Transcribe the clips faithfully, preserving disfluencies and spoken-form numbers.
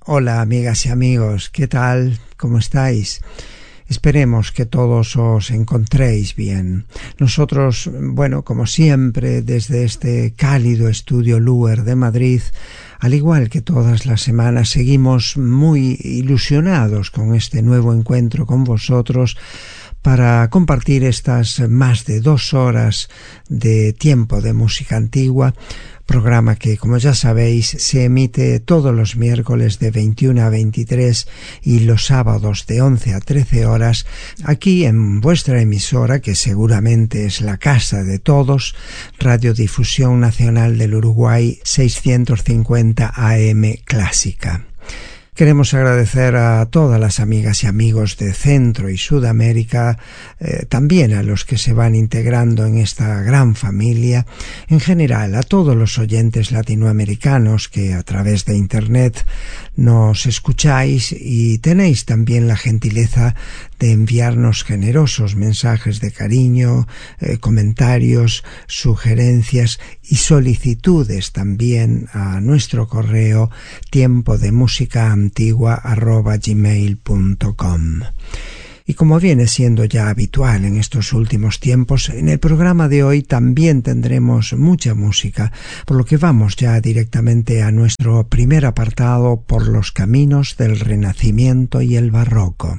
Hola amigas y amigos, ¿qué tal? ¿Cómo estáis? Esperemos que todos os encontréis bien. Nosotros, bueno, como siempre, desde este cálido estudio Luer de Madrid, al igual que todas las semanas, seguimos muy ilusionados con este nuevo encuentro con vosotros para compartir estas más de dos horas de tiempo de música antigua, programa que, como ya sabéis, se emite todos los miércoles de veintiuna a veintitrés y los sábados de once a trece horas, aquí en vuestra emisora, que seguramente es la casa de todos, Radiodifusión Nacional del Uruguay seiscientos cincuenta A M Clásica. Queremos agradecer a todas las amigas y amigos de Centro y Sudamérica, eh, también a los que se van integrando en esta gran familia, en general a todos los oyentes latinoamericanos que a través de Internet nos escucháis y tenéis también la gentileza de enviarnos generosos mensajes de cariño, eh, comentarios, sugerencias y solicitudes también a nuestro correo tiempo de música antigua arroba gmail punto com. Y como viene siendo ya habitual en estos últimos tiempos, en el programa de hoy también tendremos mucha música, por lo que vamos ya directamente a nuestro primer apartado por los caminos del Renacimiento y el Barroco.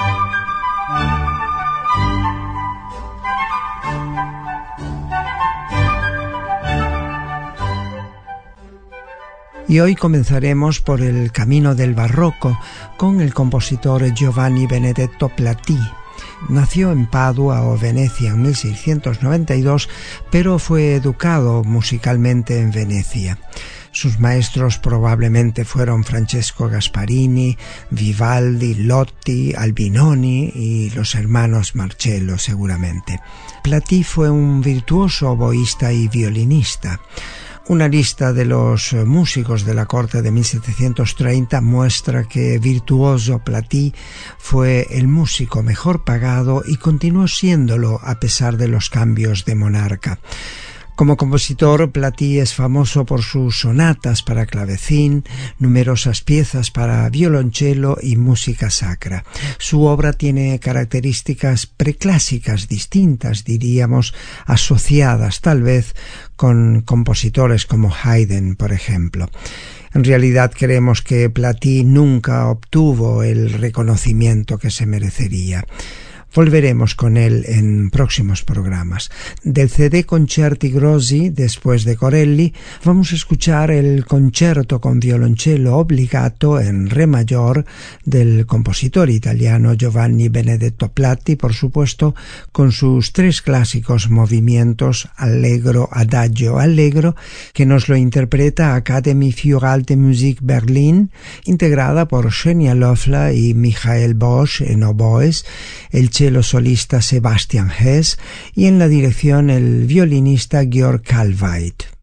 Y hoy comenzaremos por el camino del barroco con el compositor Giovanni Benedetto Platí. Nació en Padua o Venecia en mil seiscientos noventa y dos, pero fue educado musicalmente en Venecia. Sus maestros probablemente fueron Francesco Gasparini, Vivaldi, Lotti, Albinoni y los hermanos Marcello seguramente. Platí fue un virtuoso oboísta y violinista. Una lista de los músicos de la corte de mil setecientos treinta muestra que Virtuoso Platí fue el músico mejor pagado y continuó siéndolo a pesar de los cambios de monarca. Como compositor, Platí es famoso por sus sonatas para clavecín, numerosas piezas para violonchelo y música sacra. Su obra tiene características preclásicas distintas, diríamos, asociadas tal vez con compositores como Haydn, por ejemplo. En realidad creemos que Platí nunca obtuvo el reconocimiento que se merecería. Volveremos con él en próximos programas. Del C D Concerti Grossi, después de Corelli, vamos a escuchar el concerto con violonchelo obbligato en re mayor del compositor italiano Giovanni Benedetto Platí, por supuesto, con sus tres clásicos movimientos Allegro, Adagio, Allegro, que nos lo interpreta Academy für Alte Musik Berlin, integrada por Xenia Löffler y Michael Bosch en oboes, el cello solista Sebastian Hess y en la dirección el violinista Georg Kalveit.